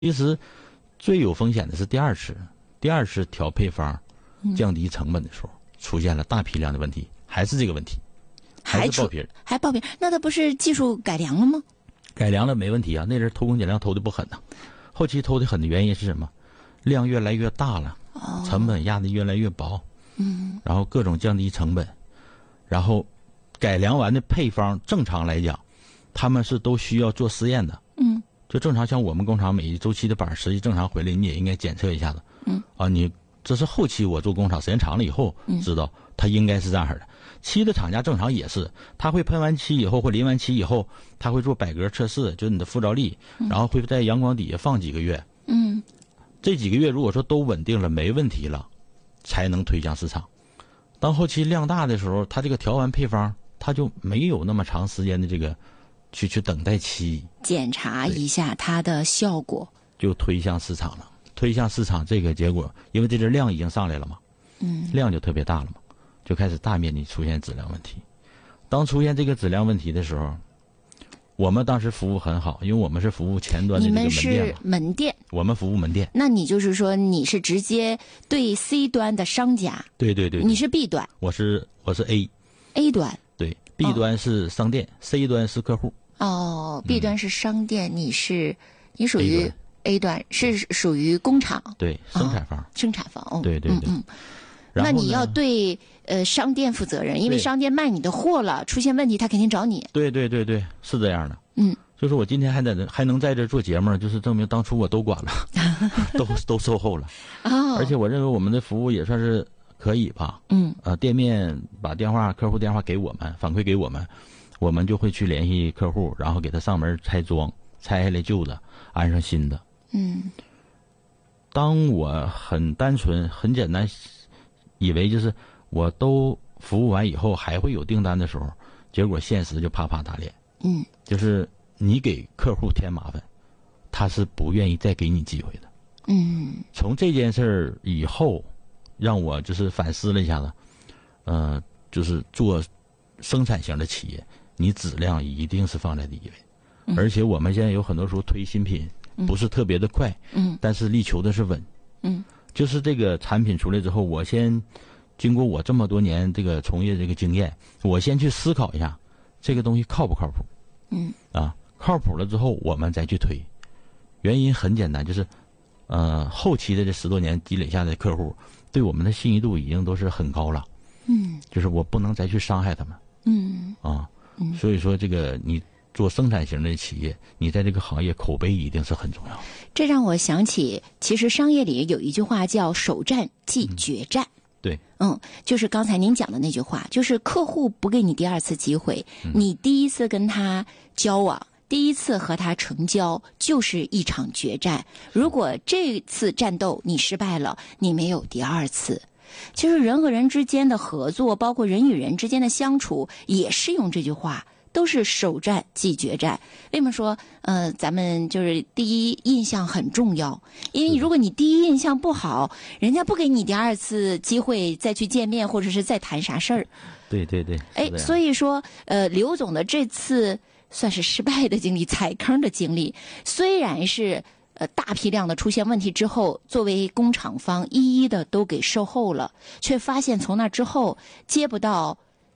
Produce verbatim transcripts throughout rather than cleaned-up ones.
其实最有风险的是第二次，第二次调配方降低成本的时候，嗯、出现了大批量的问题，还是这个问题，还是爆皮， 还爆皮，那它不是技术改良了吗？ 改良了没问题啊，那人偷工减料偷的不狠呐、啊。后期偷的狠的原因是什么？量越来越大了，哦、成本压得越来越薄，嗯，然后各种降低成本，然后改良完的配方，正常来讲，他们是都需要做实验的，嗯。就正常，像我们工厂每一周期的板实际正常回来，你也应该检测一下子。嗯。啊，你这是后期我做工厂时间长了以后知道，它应该是这样的。漆的厂家正常也是，他会喷完漆以后或淋完漆以后，他会做百格测试，就是你的附着力，然后会在阳光底下放几个月。嗯。这几个月如果说都稳定了，没问题了，才能推向市场。当后期量大的时候，它这个调完配方，它就没有那么长时间的这个。去去等待期检查一下它的效果， 就推向市场了。推向市场这个结果，因为这只量已经上来了嘛，嗯，量就特别大了嘛，就开始大面积出现质量问题。当出现这个质量问题的时候，我们当时服务很好，因为我们是服务前端的这个门店嘛。 你们是门店， 我们服务门店。 那你就是说你是直接对 C 端的商家？ 对对 对, 对。 你是 B 端？ 我是我是 A。 A 端。 对 ，B 端是商店、哦、，C 端是客户。 哦 ，B 端是商店，嗯、你是你属于 A 端，是属于工厂， 对，生产方，哦、 生产方，哦， 对对对。 嗯，嗯那你要对呃商店负责任，因为商店卖你的货了，出现问题他肯定找你。 对对对对，是这样的。嗯，就是我今天还在这还能在这做节目，就是证明当初我都管了，都都售后了。哦，而且我认为我们的服务也算是可以吧。嗯，呃，店面把电话客户电话给我们，反馈给我们。我们就会去联系客户，然后给他上门拆装，拆下来旧的，安上新的。嗯。当我很单纯、很简单，以为就是我都服务完以后还会有订单的时候，结果现实就啪啪打脸。嗯。就是你给客户添麻烦，他是不愿意再给你机会的。嗯。从这件事儿以后，让我就是反思了一下子，呃，就是做生产型的企业。你质量一定是放在第一位，嗯、而且我们现在有很多时候推新品，嗯、不是特别的快，嗯，但是力求的是稳，嗯，就是这个产品出来之后，我先经过我这么多年这个从业这个经验，我先去思考一下这个东西靠不靠谱，嗯，啊，靠谱了之后我们再去推，原因很简单，就是呃后期的这十多年积累下的客户对我们的信誉度已经都是很高了，嗯，就是我不能再去伤害他们，嗯，啊。所以说，这个你做生产型的企业，你在这个行业口碑一定是很重要。 这让我想起，其实商业里有一句话叫“首战即决战”。嗯、 对， 嗯，就是刚才您讲的那句话，就是客户不给你第二次机会，嗯、你第一次跟他交往，第一次和他成交，就是一场决战。如果这次战斗你失败了，你没有第二次。其实人和人之间的合作，包括人与人之间的相处，也适用这句话，都是首战即决战。为什么说呃，咱们就是第一印象很重要？因为如果你第一印象不好，人家不给你第二次机会再去见面，或者是再谈啥事儿。 对对对。 哎，所以说呃，刘总的这次算是失败的经历，踩坑的经历，虽然是。呃，大批量的出现问题之后，作为工厂方一一的都给售后了，却发现从那之后接不到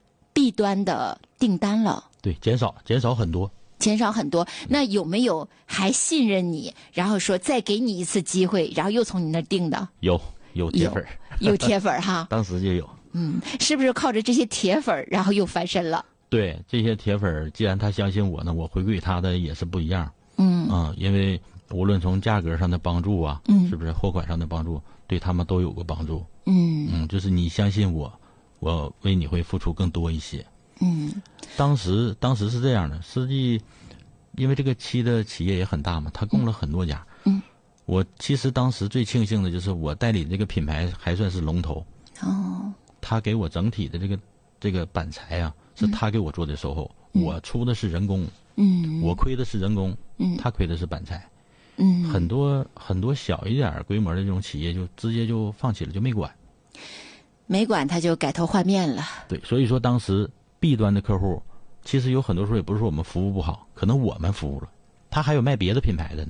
B 端的订单了。 对，减少减少很多， 减少很多。那有没有还信任你，然后说再给你一次机会，然后又从你那儿订的？ 有有铁粉， 有, 有铁粉哈。 当时就有。 嗯，是不是靠着这些铁粉，然后又翻身了？ 对，这些铁粉，既然他相信我呢，我回馈他的也是不一样。嗯啊、嗯，因为。无论从价格上的帮助啊，嗯，是不是货款上的帮助，对他们都有过帮助。嗯嗯，就是你相信我，我为你会付出更多一些。嗯，当时当时是这样的，实际因为这个漆的企业也很大嘛，他供了很多家。嗯，我其实当时最庆幸的就是我代理这个品牌还算是龙头。哦，他给我整体的这个这个板材啊，是他给我做的售后，嗯、我出的是人工。嗯，我亏的是人工，嗯，他亏的是板材。嗯，很多很多小一点规模的这种企业就直接就放弃了，就没管， 没管他就改头换面了。 对，所以说当时 B 端的客户，其实有很多时候也不是说我们服务不好，可能我们服务了，他还有卖别的品牌的呢，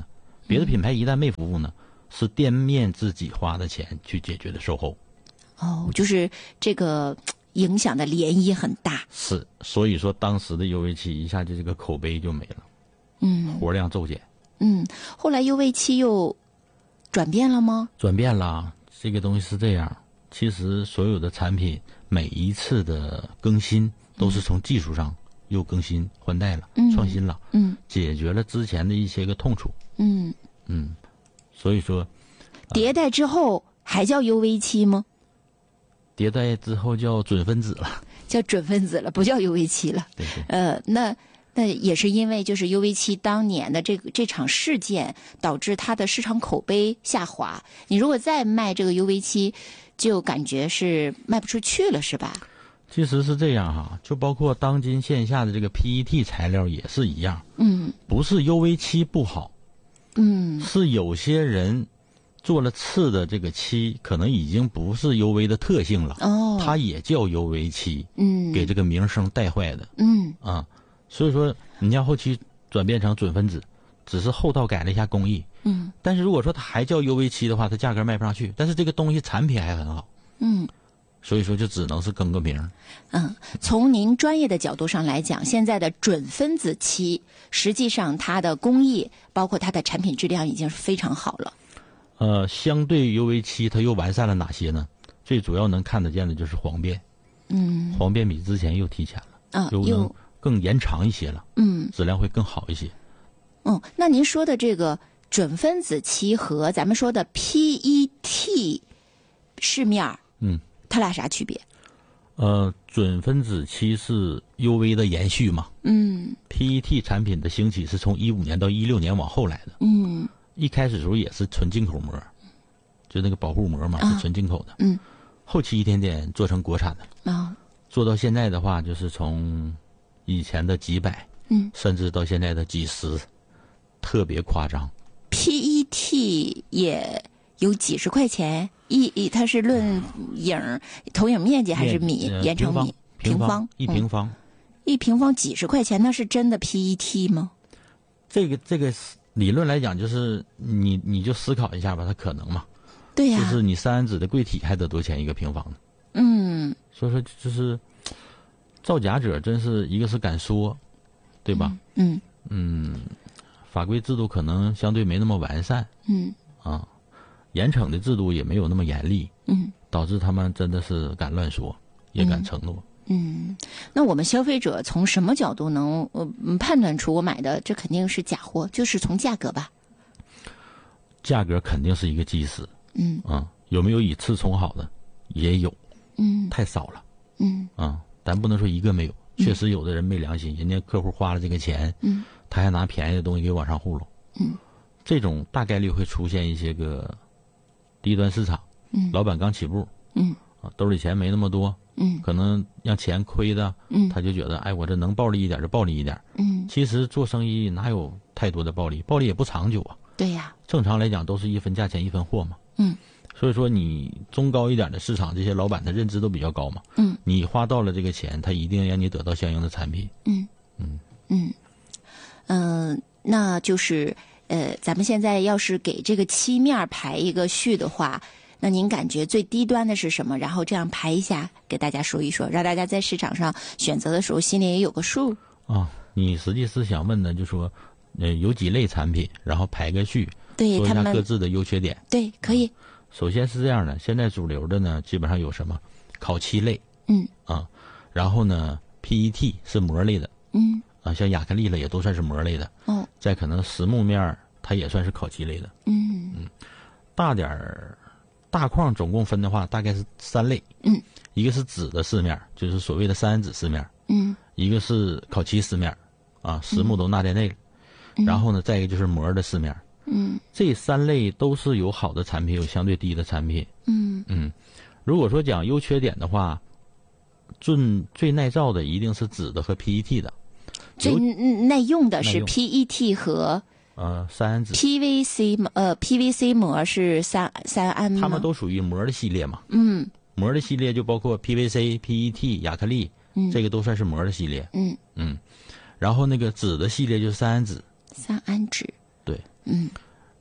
别的品牌一旦没服务呢，是店面自己花的钱去解决的售后。 哦，就是这个影响的涟漪很大。 是，所以说当时的 U V 七一下就这个口碑就没了， 嗯， 活量骤减。 嗯，后来 U V 七又转变了吗？ 转变了，这个东西是这样。其实所有的产品每一次的更新都是从技术上又更新换代了， 嗯、 创新了， 嗯， 解决了之前的一些个痛处。 嗯嗯，所以说， 迭代之后还叫 U V 七吗？ 迭代之后叫准分子了， 叫准分子了，不叫 U V 七了。 对对。 呃，那那也是因为就是 U V 七当年的这个这场事件导致它的市场口碑下滑。你如果再卖这个 U V 七，就感觉是卖不出去了，是吧？ 其实是这样哈，就包括当今线下的这个 P E T 材料也是一样。 嗯， 不是 U V 七不好， 嗯， 是有些人做了次的这个漆，可能已经不是 U V 的特性了。 哦， 它也叫 U V 漆， 嗯， 给这个名声带坏的。 嗯啊，所以说你要后期转变成准分子，只是后道改了一下工艺。 嗯， 但是如果说它还叫 U V 漆的话，它价格卖不上去。但是这个东西产品还很好。 嗯。 所以说就只能是更个名。 嗯，从您专业的角度上来讲，现在的准分子漆实际上它的工艺包括它的产品质量已经是非常好了。 呃，相对 U V 七它又完善了哪些呢？最主要能看得见的就是黄变。 嗯， 黄变比之前又提前了， 啊， 又能更延长一些了。 嗯， 质量会更好一些。 哦，那您说的这个准分子漆和咱们说的 P E T 饰面， 嗯。 它俩啥区别？ 呃，准分子漆是 U V 的延续嘛。 嗯。 P E T 产品的兴起是从一五年到一六年往后来的。 嗯。 一开始的时候也是纯进口膜，就那个保护膜嘛， 啊、 是纯进口的。 嗯。 后期一点点做成国产的。 啊。 做到现在的话，就是从以前的几百， 嗯， 甚至到现在的几十，特别夸张。 P E T 也有几十块钱。一一它是论影投影面积还是米延长米平方一平方、嗯、 一平方几十块钱，那是真的 P E T 吗？ 这个这个理论来讲，就是你你就思考一下吧，它可能吗？ 对呀、啊， 就是你三安酯的柜体还得多钱一个平方呢？ 嗯， 所以说就是造假者真是一个是敢说，对吧？ 嗯嗯, 嗯，法规制度可能相对没那么完善。 嗯啊。严惩的制度也没有那么严厉， 嗯， 导致他们真的是敢乱说，也敢承诺。 嗯，那我们消费者从什么角度能呃判断出我买的这肯定是假货？就是从价格吧。 价格肯定是一个基石。 嗯啊，有没有以次充好的？也有。 嗯， 太少了。 嗯啊，咱不能说一个没有，确实有的人没良心，人家客户花了这个钱， 嗯， 他还拿便宜的东西给往上糊弄。 嗯， 这种大概率会出现一些个。低端市场， 嗯， 老板刚起步， 嗯， 啊，兜里钱没那么多， 嗯， 可能让钱亏的， 嗯， 他就觉得，哎，我这能暴利一点就暴利一点， 嗯， 其实做生意哪有太多的暴利，暴利也不长久啊， 对呀， 正常来讲都是一分价钱一分货嘛， 嗯， 所以说你中高一点的市场，这些老板的认知都比较高嘛， 嗯， 你花到了这个钱，他一定让你得到相应的产品， 嗯， 嗯， 嗯，嗯、呃，那就是。呃，咱们现在要是给这个漆面排一个序的话，那您感觉最低端的是什么？然后这样排一下，给大家说一说，让大家在市场上选择的时候心里也有个数。 啊，你实际是想问的，就说，呃，有几类产品，然后排个序， 对说一下各自的优缺点。 对，可以。 首先是这样的，现在主流的呢，基本上有什么烤漆类， 嗯啊，然后呢 P E T 是膜类的， 嗯。 啊，像亚克力了也都算是膜类的。 哦。 再可能实木面它也算是烤漆类的。 嗯嗯，大点儿大框总共分的话，大概是三类。 嗯， 一个是纸的饰面，就是所谓的三安酯饰面。 嗯， 一个是烤漆饰面，啊，实木都纳在内了。 嗯、 然后呢，再一个就是膜的饰面。 嗯， 这三类都是有好的产品，有相对低的产品。 嗯嗯，如果说讲优缺点的话，最最耐造的一定是纸的和 P E T 的。 最耐用的是 P E T 和呃三安酯。 P V C 呃 P V C 膜是三三安吗？ 它们都属于膜的系列嘛。 嗯， 膜的系列就包括 P V C、P E T、亚克力， 嗯， 这个都算是膜的系列。 嗯嗯，然后那个纸的系列就是三安酯。 三安酯。 对。 嗯。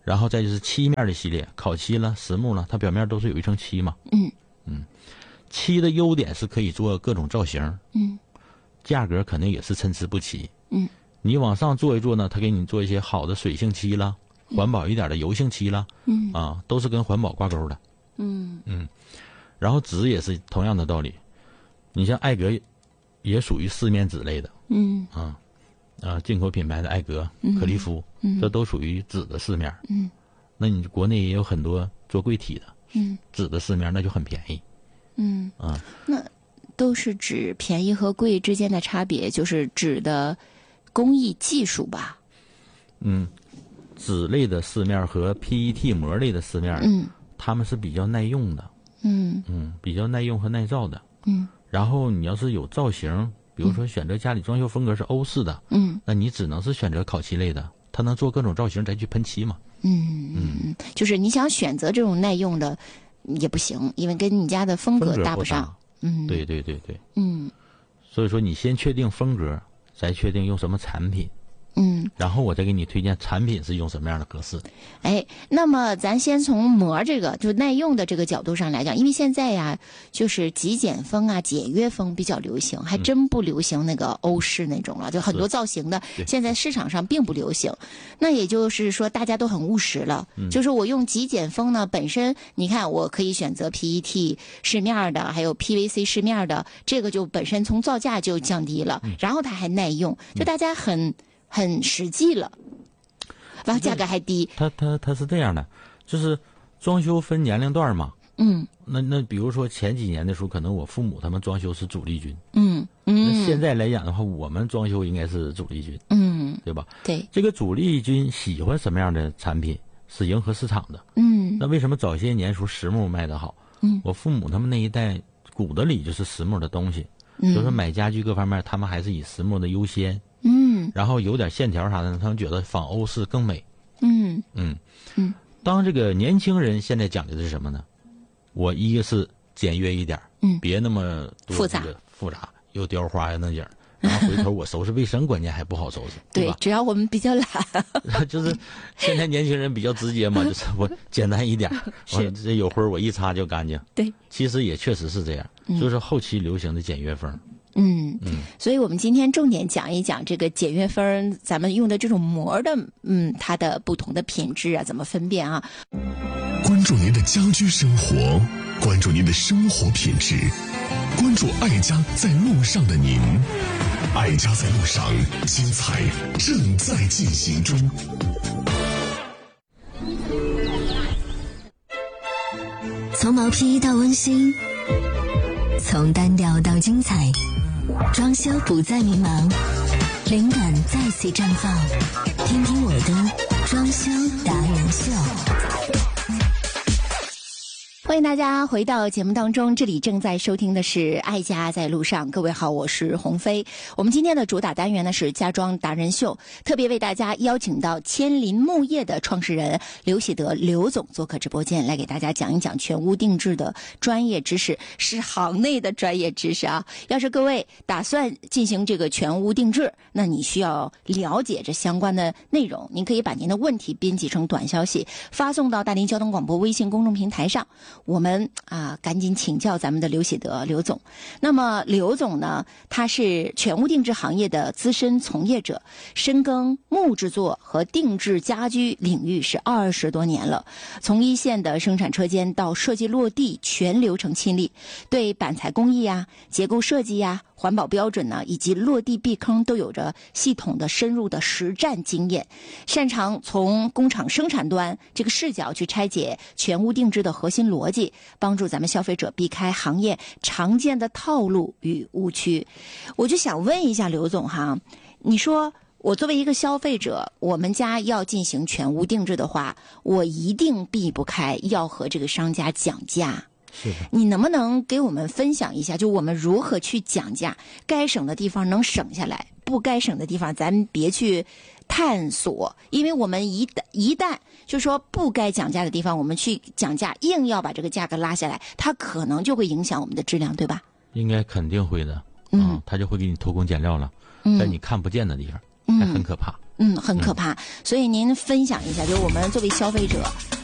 然后再就是漆面的系列，烤漆了、实木了，它表面都是有一层漆嘛。嗯嗯，漆的优点是可以做各种造型。嗯，价格肯定也是参差不齐。嗯，你往上做一做呢，它给你做一些好的水性漆啦，环保一点的油性漆啦。嗯啊，都是跟环保挂钩的。嗯嗯，然后纸也是同样的道理，你像艾格也属于四面纸类的。嗯啊。啊，进口品牌的艾格、可利夫，嗯、这都属于纸的四面。嗯，那你国内也有很多做柜体的，嗯，纸的四面那就很便宜。 嗯啊，那都是指便宜和贵之间的差别，就是纸的工艺技术吧？ 嗯，纸类的四面和 P E T 膜类的四面，嗯，它们是比较耐用的。嗯嗯，比较耐用和耐造的。嗯，然后你要是有造型。比如说选择家里装修风格是欧式的，嗯，那你只能是选择烤漆类的，它能做各种造型再去喷漆嘛。 嗯嗯，就是你想选择这种耐用的也不行，因为跟你家的风格搭不上。 嗯，对对对对。嗯，所以说你先确定风格，再确定用什么产品。嗯，然后我再给你推荐产品是用什么样的格式。 哎，那么咱先从膜这个就耐用的这个角度上来讲，因为现在呀，就是极简风啊、简约风比较流行，还真不流行那个欧式那种了，就很多造型的现在市场上并不流行。那也就是说，大家都很务实了，嗯、就是我用极简风呢，本身你看我可以选择 P E T 饰面的，还有 P V C 饰面的，这个就本身从造价就降低了，嗯、然后它还耐用，就大家很。很实际了，然后价格还低。 它它它是这样的，就是装修分年龄段嘛。嗯。那那比如说前几年的时候，可能我父母他们装修是主力军。嗯嗯。那现在来讲的话，我们装修应该是主力军。嗯。对吧？ 对。 这个主力军喜欢什么样的产品，是迎合市场的。嗯。那为什么早些年时候实木卖得好？嗯。我父母他们那一代骨子里就是实木的东西，嗯、就是买家具各方面，他们还是以实木的优先。嗯，然后有点线条啥的，他们觉得仿欧式更美。嗯嗯嗯。当这个年轻人现在讲究的是什么呢？我一个是简约一点，嗯，别那么多复杂复杂，又雕花呀那景儿，然后回头我收拾卫生，关键还不好收拾。对吧？ 只要我们比较懒。 就是现在年轻人比较直接嘛，就是我简单一点，我这有灰我一擦就干净。 对， 其实也确实是这样，就是后期流行的简约风。 嗯嗯，所以我们今天重点讲一讲这个简约风，咱们用的这种膜的，嗯，它的不同的品质啊，怎么分辨啊？ 关注您的家居生活，关注您的生活品质，关注爱家在路上的您，爱家在路上，精彩正在进行中。 从毛坯到温馨，从单调到精彩。装修不再迷茫，灵感再次绽放，听听我的装修达人秀。 欢迎大家回到节目当中，这里正在收听的是爱家在路上。各位好，我是鸿飞。我们今天的主打单元呢是家装达人秀，特别为大家邀请到千林木业的创始人刘喜德刘总做客直播间，来给大家讲一讲全屋定制的专业知识，是行内的专业知识啊。要是各位打算进行这个全屋定制，那你需要了解这相关的内容，您可以把您的问题编辑成短消息发送到大林交通广播微信公众平台上，我们啊赶紧请教咱们的刘喜德刘总。那么刘总呢，他是全屋定制行业的资深从业者，深耕木制作和定制家居领域是二十多年了，从一线的生产车间到设计落地，全流程亲历，对板材工艺啊、结构设计呀、环保标准呢，以及落地避坑都有着系统的深入的实战经验，擅长从工厂生产端这个视角去拆解全屋定制的核心逻辑，帮助咱们消费者避开行业常见的套路与误区。我就想问一下刘总哈，你说我作为一个消费者，我们家要进行全屋定制的话，我一定避不开要和这个商家讲价。 是的， 你能不能给我们分享一下，就我们如何去讲价，该省的地方能省下来，不该省的地方咱别去探索，因为我们一旦一旦就说不该讲价的地方我们去讲价，硬要把这个价格拉下来，它可能就会影响我们的质量，对吧？ 应该肯定会的。嗯，他就会给你偷工减料了，嗯、在你看不见的地方、嗯、还很可怕。 嗯，很可怕。所以您分享一下，就是我们作为消费者，